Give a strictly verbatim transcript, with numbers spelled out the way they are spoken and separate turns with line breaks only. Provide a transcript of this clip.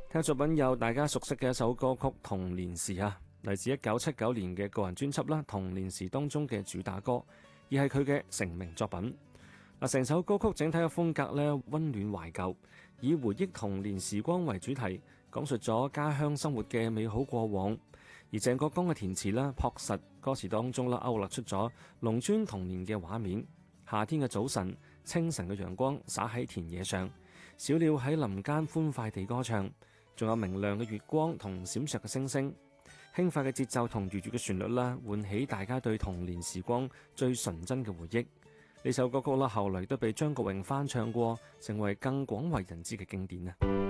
聽作品有大家熟悉嘅一首歌曲《童年時》啊，嚟自一九七九年嘅個人專輯啦《童年時》當中嘅主打歌，而係佢嘅成名作品。嗱，成首歌曲整體嘅風格咧溫暖懷舊，以回憶童年時光為主題，講述咗家鄉生活嘅美好過往。而鄭國江嘅填詞啦樸實，歌詞當中啦勾勒出咗農村童年嘅畫面。夏天嘅早晨，清晨嘅陽光灑喺田野上，小鳥喺林間歡快地歌唱，仲有明亮嘅月光同閃爍嘅星星。輕快嘅節奏同愉悅嘅旋律啦，喚起大家對童年時光最純真嘅回憶。呢首歌曲啦，後來都被張國榮翻唱過，成為更廣為人知嘅經典啊！